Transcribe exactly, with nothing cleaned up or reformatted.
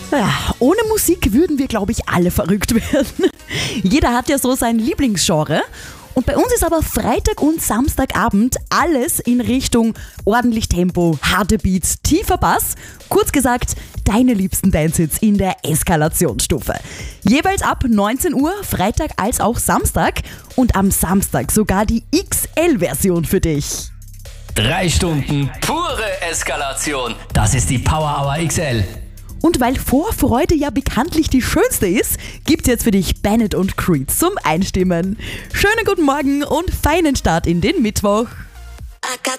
Ja, ohne Musik würden wir, glaube ich, alle verrückt werden. Jeder hat ja so sein Lieblingsgenre. Und bei uns ist aber Freitag und Samstagabend alles in Richtung ordentlich Tempo, harte Beats, tiefer Bass. Kurz gesagt, deine liebsten Dance-Hits in der Eskalationsstufe. Jeweils ab neunzehn Uhr, Freitag als auch Samstag. Und am Samstag sogar die X L-Version für dich. Drei Stunden pure Eskalation. Das ist die Power Hour X L. Und weil Vorfreude ja bekanntlich die schönste ist, gibt's jetzt für dich Bennett und Creed zum Einstimmen. Schönen guten Morgen und feinen Start in den Mittwoch. I got